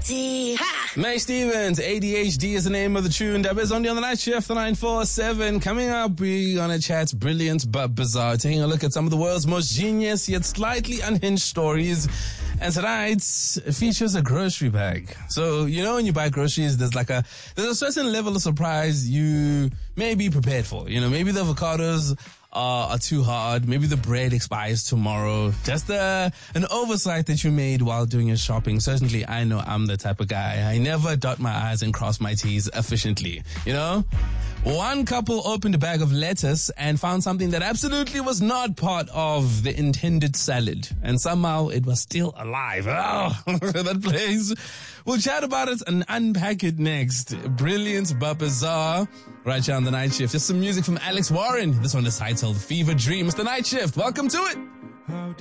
Party. Ha! May Stevens, ADHD is the name of the tune. That is only on the night shift, the 947. Coming up, we're gonna chat brilliant but bizarre, taking a look at some of the world's most genius yet slightly unhinged stories. And tonight features a grocery bag. So, you know, when you buy groceries, there's a certain level of surprise you may be prepared for. You know, maybe the avocados are too hard. Maybe the bread expires tomorrow. Just an oversight that you made while doing your shopping. Certainly, I know I'm the type of guy. I never dot my I's and cross my T's efficiently. You know? One couple opened a bag of lettuce and found something that absolutely was not part of the intended salad. And somehow it was still alive. Oh, that place. We'll chat about it and unpack it next. Brilliant but bizarre. Right here on the night shift. Just some music from Alex Warren. This one is titled Fever Dream. It's the night shift. Welcome to it.